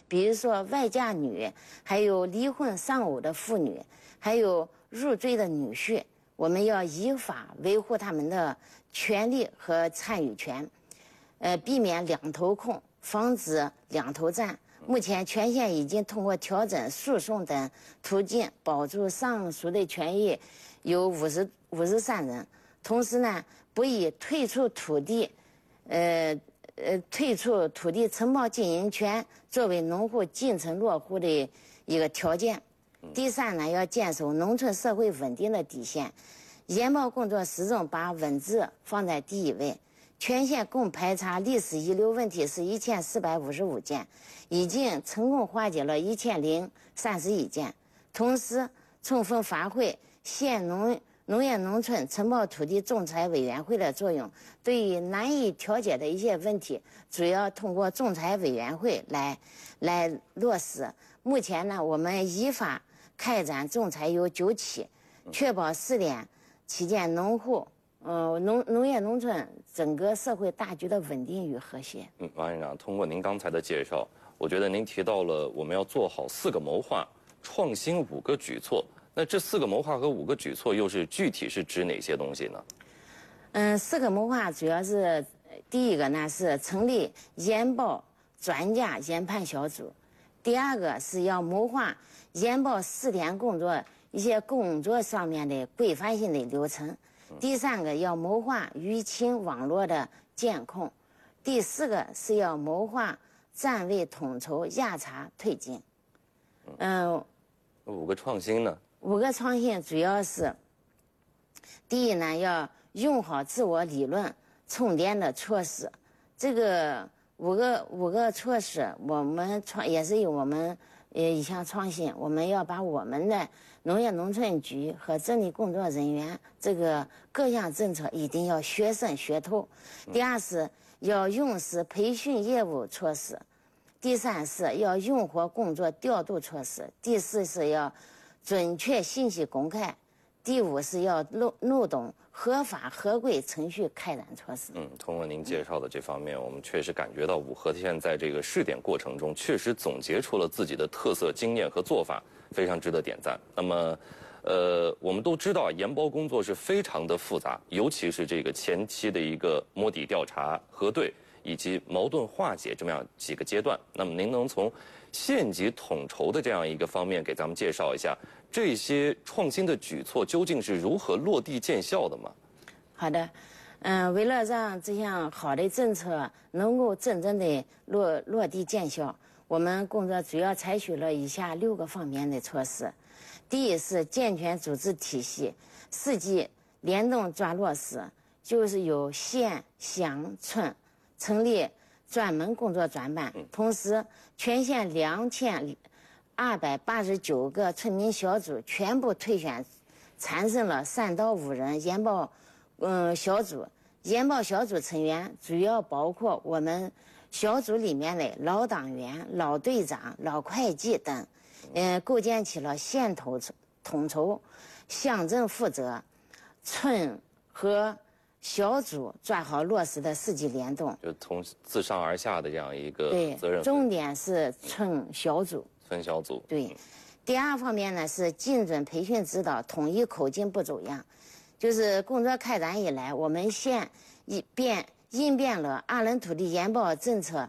比如说外嫁女，还有离婚丧偶的妇女，还有入赘的女婿，我们要依法维护他们的权利和参与权，避免两头空，防止两头站。目前全县已经通过调整诉讼等途径保住上述的权益有53人。同时呢，不以退出土地承包经营权作为农户进城落户的一个条件。第三呢，要坚守农村社会稳定的底线，研报工作始终把稳治放在第一位。全县共排查历史遗留问题是1455件，已经成功化解了1031件。同时，充分发挥县农业农村承包土地仲裁委员会的作用，对于难以调解的一些问题，主要通过仲裁委员会来落实。目前呢，我们依法开展仲裁有9起，确保试点期间农户。农业农村整个社会大局的稳定与和谐。 王院长，通过您刚才的介绍，我觉得您提到了我们要做好4个谋划，创新5个举措。那这4个谋划和5个举措又是具体是指哪些东西呢 ？4个谋划主要是第一个呢是成立研报专家研判小组，第二个是要谋划研报试点工作一些工作上面的规范性的流程。第三个要谋划舆情网络的监控，第4个是要谋划站位统筹压查推进。 5个创新呢 ？5个创新主要是，第一呢，要用好自我理论充电的措施。这个五个措施，我们也是有我们一项创新，我们要把我们的农业农村局和整理工作人员这个各项政策一定要学深学透。第二是要用实培训业务措施，第三是要用活工作调度措施，第4是要准确信息公开，第5是要漏洞合法合规程序开展措施。 通过您介绍的这方面，我们确实感觉到五和县在这个试点过程中，确实总结出了自己的特色经验和做法，非常值得点赞。那么，我们都知道研包工作是非常的复杂，尤其是这个前期的一个摸底调查、核对以及矛盾化解这么样几个阶段。那么，您能从县级统筹的这样一个方面给咱们介绍一下这些创新的举措究竟是如何落地见效的吗？ 好的，为了让这项好的政策能够真正的落地见效，我们工作主要采取了以下6个方面的措施。第一是健全组织体系，4级联动抓落实，就是由县、乡、村成立专门工作专班，同时全县2289个村民小组全部推选，产生了3到5人研报小组。研报小组成员主要包括我们小组里面的老党员、老队长、老会计等，构建起了县统筹、乡镇负责、村和小组抓好落实的4级联动， 就从自上而下的这样一个责任。 重点是村小组。 村小组。 对。第二方面呢是精准培训指导，统一口径不走样。就是工作开展以来，我们县印编了2轮土地研报政策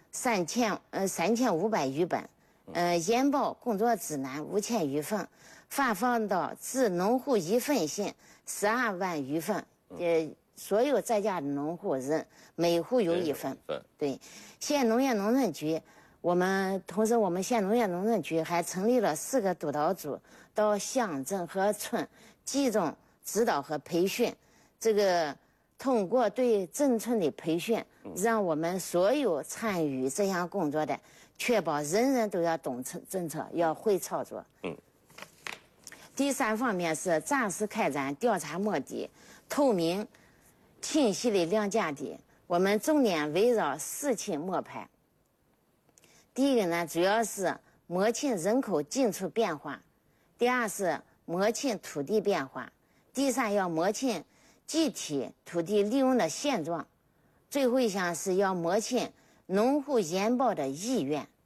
3500余本，研报工作指南5000余份，发放到至农户一份信12万余份，所有在家的农户人每户有1份。对，县农业农村局，同时我们县农业农村局还成立了4个督导组，到乡镇和村集中指导和培训。这个通过对镇村的培训，让我们所有参与这项工作的，确保人人都要懂政策，要会操作。第3方面是扎实开展调查摸底，透明清晰的量价底。我们重点围绕4清摸排。第一个呢，主要是摸清人口进出变化；第2是摸清土地变化；第3要摸清具体土地利用的现状；最后一项是要摸清农户研报的意愿。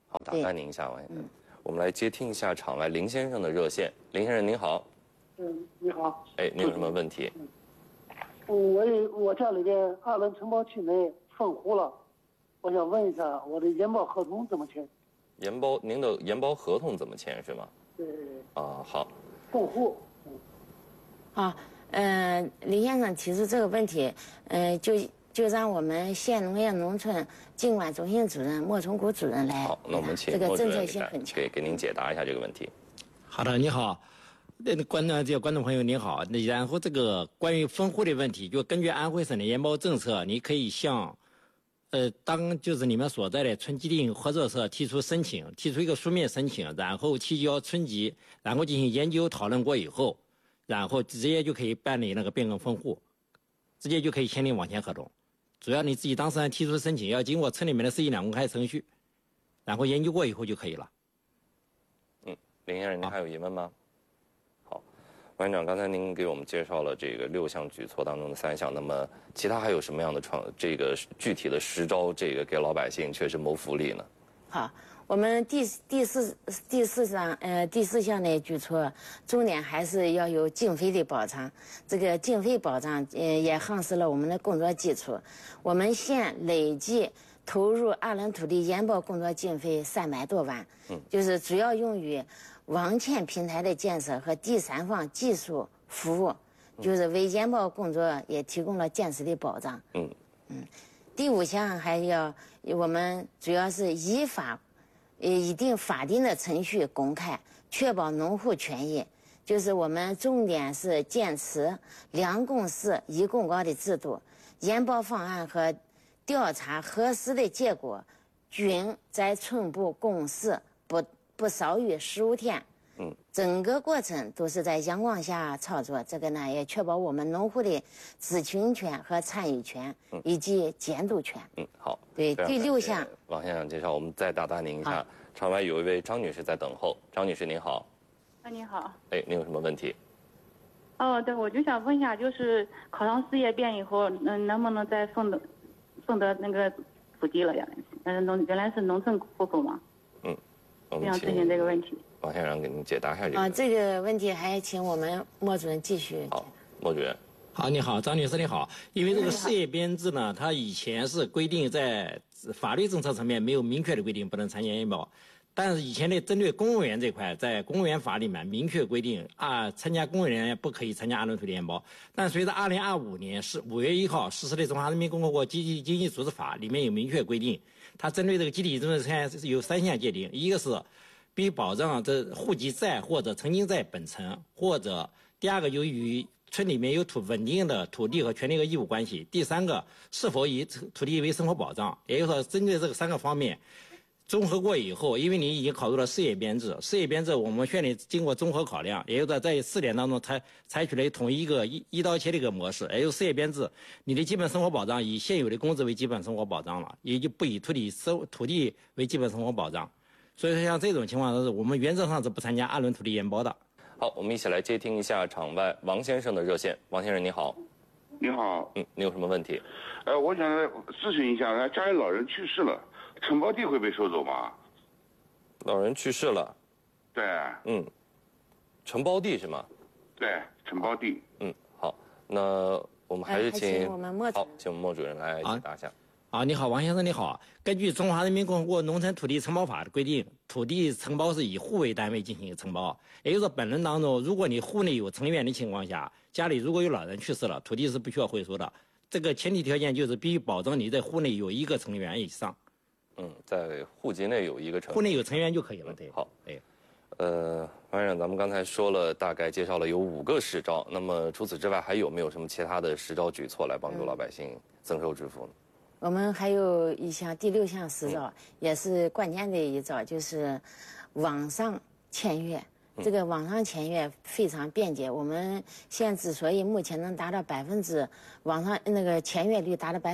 好，打断您一下，王先生。我们来接听一下场外林先生的热线。林先生您好。 你好。 哎，您有什么问题？ 我家里的2轮承包区内封户了，我想问一下我的延保合同怎么签？ 您的延保合同怎么签是吗？ 对。 啊，好。 封户。 好，李先生提出这个问题，就让我们县农业农村经管中心主任莫崇古主任来。 好，那我们请这个莫主任政策性很强。 给您解答一下这个问题。 好的，你好，这个观众朋友您好。然后这个关于封户的问题，就根据安徽省的延保政策，你可以向，就是你们所在的村基地合作社提出一个书面申请，然后提交村级，然后进行研究讨论过以后，然后直接就可以办理那个变更封户，直接就可以签订网签合同。主要你自己当事人提出申请，要经过村里面的实际两公开程序，然后研究过以后就可以了。 林先生，您还有疑问吗？好，王院长，刚才您给我们介绍了这个6项举措当中的3项，那么其他还有什么样的这个具体的实招，这个给老百姓确实谋福利呢？ 好，我们第四项的举措，重点还是要有经费的保障。这个经费保障，也夯实了我们的工作基础。我们县累计投入2轮土地延保工作经费300多万，就是主要用于网签平台的建设和第三方技术服务，就是为延保工作也提供了坚实的保障。第5项我们主要是一定法定的程序公开，确保农户权益。就是我们重点是坚持2公示1公告的制度，延保方案和调查核实的结果均在村部公示，不少于15天。整个过程都是在阳光下操作，这个呢也确保我们农户的知情权和参与权以及监督权。 好。 对，第6项。 王先生介绍，我们再打断您一下。场外有一位张女士在等候，张女士您好。 你好。 哎，您有什么问题？ 对，我就想问一下，就是考上事业编以后，能不能再送得那个土地了呀？原来是农村户口嘛。我想咨询这个问题。 王先生给您解答一下这个。 这个问题还请我们莫主任继续。 好，莫主任。 好，你好，张女士你好。因为这个事业编制呢，它以前是规定在法律政策层面没有明确的规定不能参加延保，但是以前的针对公务员这块，在公务员法里面明确规定参加公务员不可以参加2轮土地延保。但随着2025年5月1号实施的《中华人民共和国集体经济组织法》里面有明确规定，它针对这个集体增值权有3项界定，一个是必须保障这户籍在或者曾经在本村，或者第2个由于村里面有稳定的土地和权利和义务关系，第3个是否以土地为生活保障。也就是说，针对这个3个方面综合过以后，因为你已经考入了事业编制，我们县里经过综合考量，也就是说在4点当中采取了统一一个一刀切的一个模式，也就是事业编制，你的基本生活保障以现有的工资为基本生活保障了，也就不以土地为基本生活保障。所以说，像这种情况，我们原则上是不参加2轮土地延保的。 好，我们一起来接听一下场外王先生的热线。王先生你好。 你好。 你有什么问题？ 我想咨询一下，家里老人去世了，承包地会被收走吗？ 老人去世了。 对。 承包地是吗？ 对，承包地。 好，那我们还是请我们莫主任。 好，请我们莫主任来解答一下。 你好，王先生你好。根据《中华人民共和国农村土地承包法》的规定，土地承包是以户为单位进行承包。也就是说，本轮当中，如果你户内有成员的情况下，家里如果有老人去世了，土地是不需要回收的。这个前提条件就是必须保证你在户内有1个成员以上。 在户籍内有1个成员。 户内有成员就可以了，对。 好，王院长，咱们刚才说了，大概介绍了有5个实招，那么除此之外，还有没有什么其他的实招举措来帮助老百姓增收致富呢？ 我们还有一项第6项实招，也是关键的一招，就是网上签约。这个网上签约非常便捷。我们县之所以目前能达到网上那个签约率达到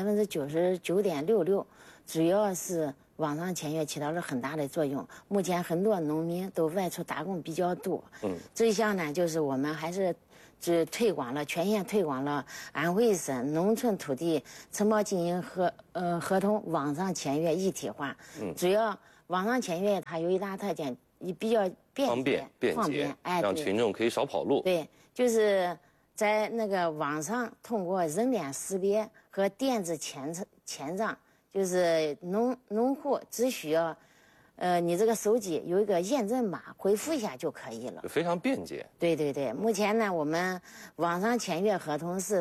99.66%，主要是网上签约起到了很大的作用。目前很多农民都外出打工比较多。这一项呢，就是我们还是全县推广了安徽省农村土地承包经营合同网上签约一体化，主要网上签约它有一大特点，比较方便便捷， 方便，哎， 让群众可以少跑路。 对，就是在那个网上通过人脸识别和电子签账，就是农户只需要，你这个手机有一个验证码，回复一下就可以了， 非常便捷。 对对对，目前呢，我们网上签约合同是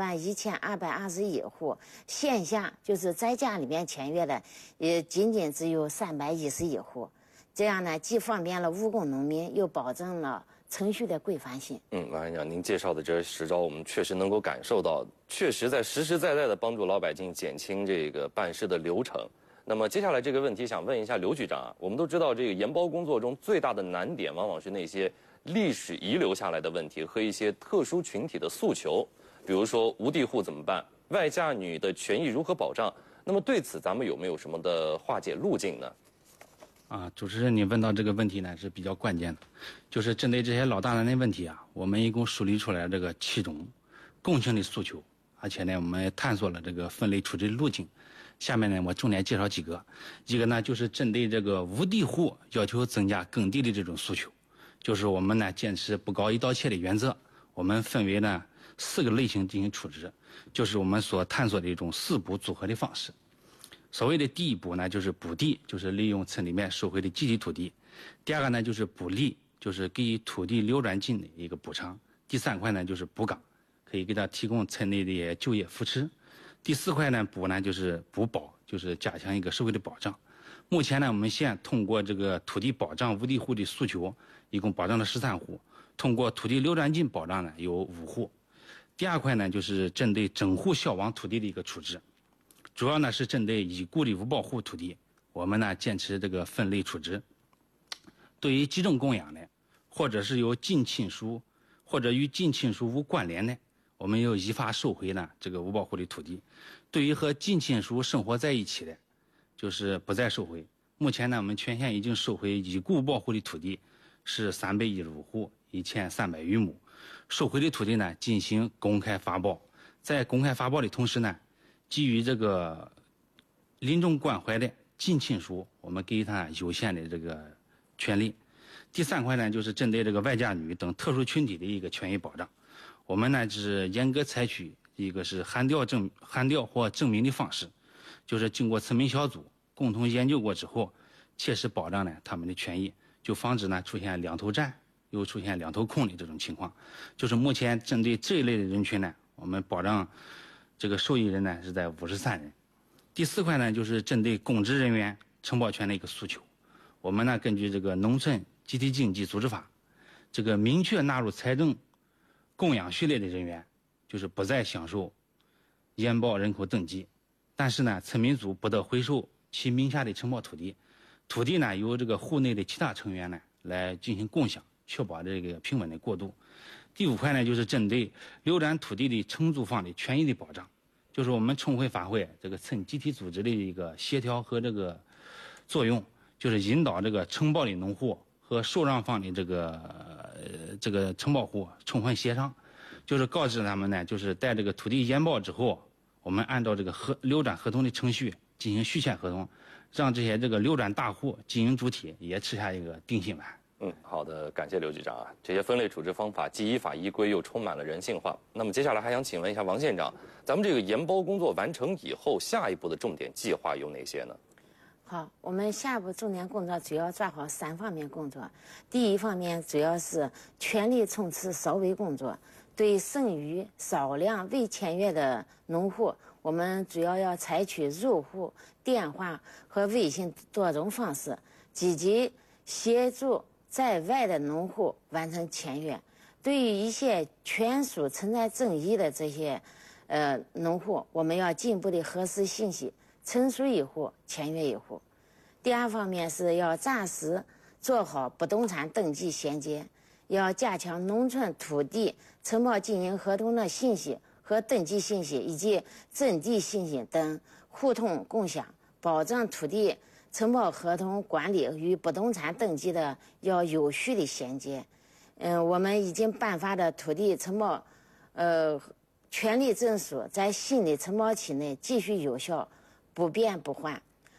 121221户，线下就是在家里面签约的，也仅仅只有311户。这样呢，既方便了务工农民，又保证了程序的规范性。 王院长，您介绍的这10招，我们确实能够感受到，确实在实实在在的帮助老百姓减轻这个办事的流程。那么接下来这个问题，想问一下刘局长啊，我们都知道这个研包工作中最大的难点，往往是那些历史遗留下来的问题和一些特殊群体的诉求，比如说无地户怎么办，外嫁女的权益如何保障？那么对此咱们有没有什么的化解路径呢？ 主持人，你问到这个问题呢是比较关键的，就是针对这些老大难的问题啊，我们一共梳理出来这个7种共性的诉求，而且呢，我们探索了这个分类处置的路径。下面呢，我重点介绍几个。一个呢，就是针对这个无地户要求增加耕地的这种诉求，就是我们呢坚持不搞一刀切的原则，我们分为呢4个类型进行处置，就是我们所探索的一种4补组合的方式。所谓的第一补呢，就是补地，就是利用村里面收回的集体土地；第二个呢，就是补利，就是给予土地流转金的一个补偿；第3块呢，就是补岗，可以给他提供村内的就业扶持；第4块呢，补呢就是补保，就是加强一个社会的保障。目前呢，我们县通过这个土地保障无地户的诉求，一共保障了13户；通过土地流转金保障呢有5户。第2块呢，就是针对整户消亡土地的一个处置。主要呢是针对已故的无保护土地，我们呢坚持这个分类处置。对于集中供养的，或者是由近亲属或者与近亲属无关联的，我们要依法收回呢这个无保护的土地。对于和近亲属生活在一起的，就是不再收回。目前呢，我们全县已经收回已故保护的土地是315户，1300余亩。收回的土地呢进行公开发包，在公开发包的同时呢，基于这个临终关怀的近亲属，我们给予他优先的这个权利。第3块呢，就是针对这个外嫁女等特殊群体的一个权益保障。我们呢是严格采取一个是函调或证明的方式，就是经过村民小组共同研究过之后，切实保障呢他们的权益，就防止呢出现2头占又出现2头空的这种情况。就是目前针对这一类的人群呢，我们保障这个受益人呢是在53人。第4块呢，就是针对公职人员承包权的一个诉求，我们呢根据这个农村集体经济组织法，这个明确纳入财政供养序列的人员，就是不再享受延保人口登记，但是呢，村民组不得回收其名下的承包土地，土地呢由这个户内的其他成员呢来进行共享，确保这个平稳的过渡。第5块呢，就是针对流转土地的承租方的权益的保障，就是我们充分发挥这个村集体组织的一个协调和这个作用，就是引导这个承包的农户和受让方的这个承包户充分协商，就是告知他们呢，就是在这个土地延包之后，我们按照这个流转合同的程序进行续签合同，让这些这个流转大户经营主体也吃下一个定心丸。 好的，感谢刘局长啊。这些分类处置方法既依法依规，又充满了人性化。那么接下来还想请问一下王县长，咱们这个研包工作完成以后，下一步的重点计划有哪些呢？ 好，我们下一步重点工作主要抓好3方面工作。第一方面主要是全力冲刺扫尾工作，对剩余少量未签约的农户，我们主要要采取入户、电话和微信多种方式，积极协助在外的农户完成签约。对于一些权属存在争议的这些农户，我们要进一步的核实信息，陈述一户，签约一户。第2方面是要扎实做好不动产登记衔接，要加强农村土地承包经营合同的信息和登记信息以及征地信息等互通共享，保障土地承包合同管理与不动产登记的要有序的衔接。我们已经颁发的土地承包权利证书在新的承包期内继续有效，不变不换。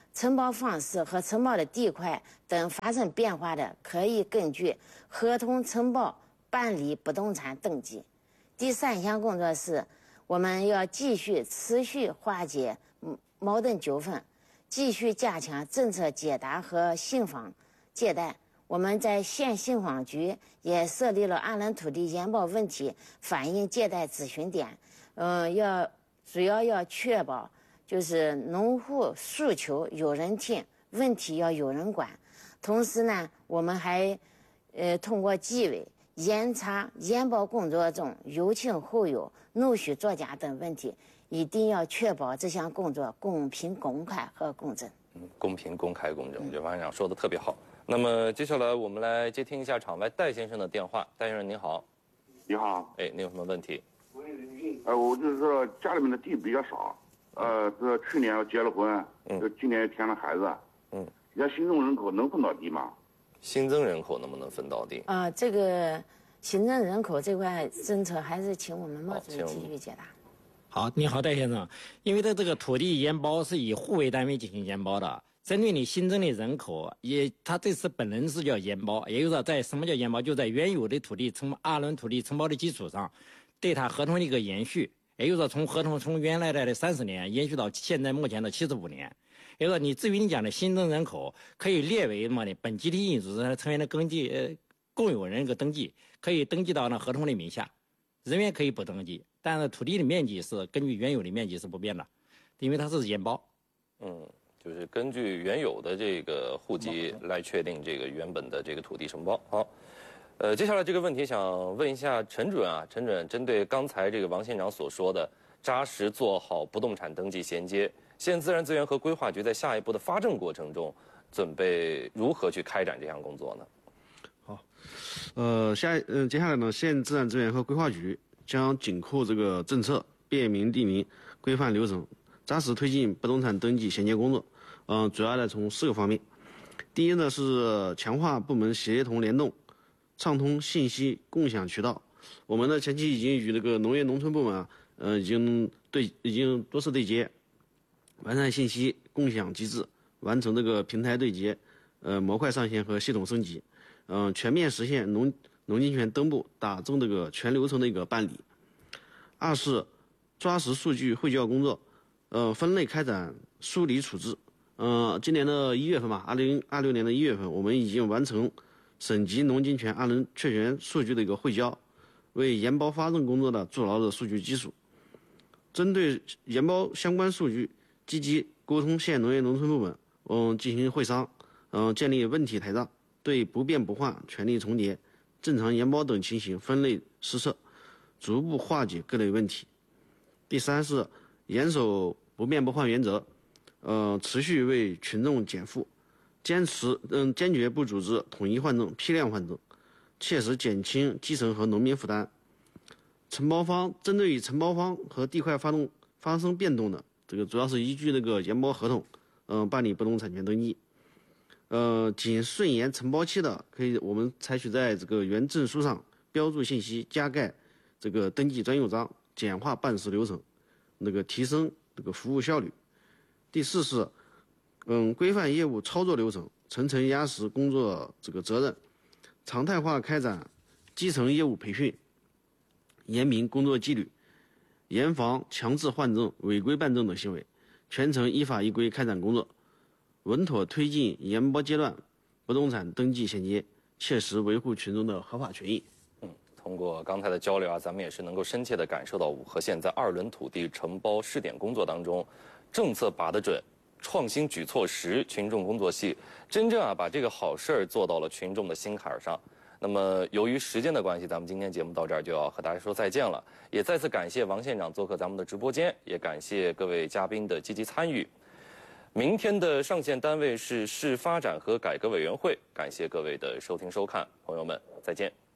承包方式和承包的地块等发生变化的，可以根据合同承包办理不动产登记。第3项工作是，我们要继续持续化解矛盾纠纷，继续加强政策解答和信访接待。我们在县信访局也设立了2轮土地延保问题反映接待咨询点，主要要确保就是农户诉求有人听，问题要有人管。同时呢，我们还通过纪委严查延保工作中有轻后有、弄虚作假等问题，一定要确保这项工作公平、公开和公正。 公平、公开、公正，我觉得王院长说的特别好。那么接下来我们来接听一下场外戴先生的电话。戴先生您好。 你好。 哎，您有什么问题？ 我就是说家里面的地比较少，这去年我结了婚，今年也添了孩子，现在新增人口能分到地吗？ 新增人口能不能分到地？ 这个新增人口这块政策还是请我们毛主任继续解答。 好，你好，戴先生。因为这个土地延保是以户为单位进行延保的，针对你新增的人口，它这次本人是叫延保，也就是说，在什么叫延保？就在原有的土地2轮土地承包的基础上，对它合同的一个延续，也就是说，从原来的30年延续到现在目前的75年。也就是说，你至于你讲的新增人口，可以列为什么呢？本集体经营组织成员的共有人登记，可以登记到合同的名下，人员可以不登记。但是土地的面积是根据原有的面积是不变的，因为它是延保。 就是根据原有的这个户籍来确定这个原本的这个土地承包。好，接下来这个问题想问一下陈主任啊，陈主任针对刚才这个王县长所说的，扎实做好不动产登记衔接，县自然资源和规划局在下一步的发证过程中，准备如何去开展这项工作呢？ 好，接下来呢，县自然资源和规划局将紧扣这个政策，便民地名，规范流程，扎实推进不动产登记衔接工作。主要呢从4个方面。第一呢是强化部门协同联动，畅通信息共享渠道。我们呢前期已经与这个农业农村部门已经多次对接，完善信息共享机制，完成这个平台对接，模块上线和系统升级，全面实现农经权登录，打通这个全流程的一个办理。2是抓实数据汇校工作，分类开展梳理处置。今年的1月份吧，2026年的1月份，我们已经完成省级农经权2轮确权数据的一个汇交，为延保发证工作的筑牢了数据基础。针对延保相关数据，积极沟通县农业农村部门，进行会商，建立问题台账，对不变不换、权利重叠、正常延保等情形分类施策，逐步化解各类问题。第3是严守不变不换原则，持续为群众减负，坚决不组织统一换证、批量换证，切实减轻基层和农民负担。承包方针对于承包方和地块发生变动的，这个主要是依据这个延保合同，办理不动产权登记。仅顺延承包期的，我们采取在这个原证书上标注信息，加盖这个登记专用章，简化办事流程，提升这个服务效率。第4是，规范业务操作流程，层层压实工作这个责任，常态化开展基层业务培训，严明工作纪律，严防强制换证、违规办证等行为，全程依法依规开展工作，稳妥推进延保阶段不动产登记衔接，切实维护群众的合法权益。 通过刚才的交流啊，咱们也是能够深切地感受到五河县在2轮土地承包试点工作当中，政策把得准，创新举措实，群众工作细，真正把这个好事儿做到了群众的心坎上。那么由于时间的关系，咱们今天节目到这儿就要和大家说再见了。也再次感谢王县长做客咱们的直播间，也感谢各位嘉宾的积极参与。明天的上线单位是市发展和改革委员会，感谢各位的收听收看，朋友们再见。